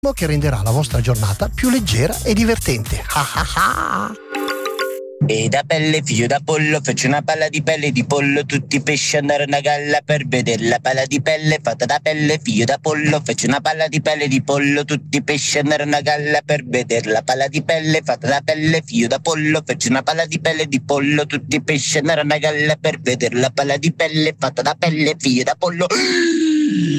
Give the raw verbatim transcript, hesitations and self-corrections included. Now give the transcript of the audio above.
che renderà la vostra giornata più leggera e divertente. E da pelle, figlio da pollo, faccio una palla di pelle di pollo, tutti i pesci andare a galla per vedere la palla di pelle fatta da pelle, figlio da pollo, faccio una palla di pelle di pollo, tutti i pesci andare a galla per vedere la palla di pelle fatta da pelle, figlio da pollo, faccio una palla di pelle di pollo, tutti i pesci andare a galla per vedere la palla di pelle fatta da pelle, figlio da pollo.